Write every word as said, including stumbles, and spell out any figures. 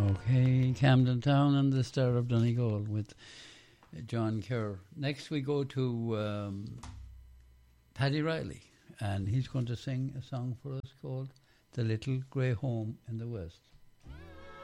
Okay, Camden Town and the Star of Donegal with John Kerr. Next we go to um, Paddy Riley, and he's going to sing a song for us called The Little Grey Home in the West.